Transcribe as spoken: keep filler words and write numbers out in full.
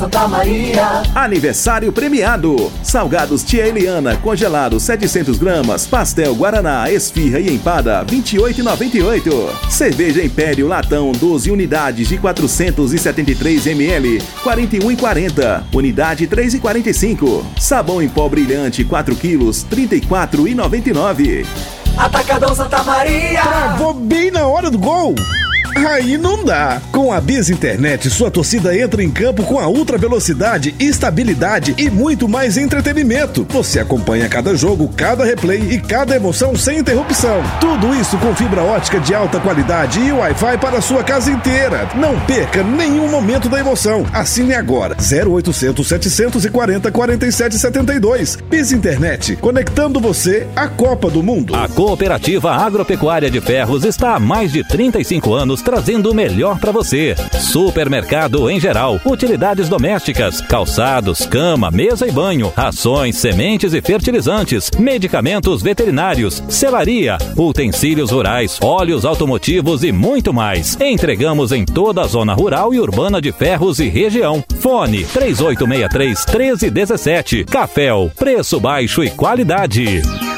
Santa Maria. Aniversário premiado. Salgados Tia Eliana, congelado setecentos gramas, pastel Guaraná, esfirra e empada vinte e oito reais e noventa e oito centavos. Cerveja Império Latão doze unidades de quatrocentos e setenta e três mililitros, quarenta e um reais e quarenta centavos. Unidade três reais e quarenta e cinco centavos. Sabão em pó brilhante quatro quilos, trinta e quatro reais e noventa e nove centavos. Atacadão Santa Maria. Travou bem na hora do gol. Aí não dá. Com a Biz Internet, sua torcida entra em campo com a ultra velocidade, estabilidade e muito mais entretenimento. Você acompanha cada jogo, cada replay e cada emoção sem interrupção. Tudo isso com fibra ótica de alta qualidade e Wi-Fi para a sua casa inteira. Não perca nenhum momento da emoção. Assine agora. zero oitocentos, setecentos e quarenta, quarenta e sete setenta e dois. Biz Internet, conectando você à Copa do Mundo. A Cooperativa Agropecuária de Ferros está há mais de trinta e cinco anos trazendo o melhor para você. Supermercado em geral, utilidades domésticas, calçados, cama, mesa e banho, rações, sementes e fertilizantes, medicamentos veterinários, selaria, utensílios rurais, óleos automotivos e muito mais. Entregamos em toda a zona rural e urbana de Ferros e região. Fone três oito seis três, um três um sete. Caféu, preço baixo e qualidade.